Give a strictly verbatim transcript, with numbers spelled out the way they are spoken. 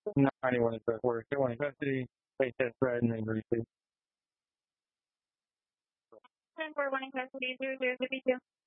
Not anyone in work. Anyone in custody, face test red and then receive. ten four one in custody, zero zero fifty two.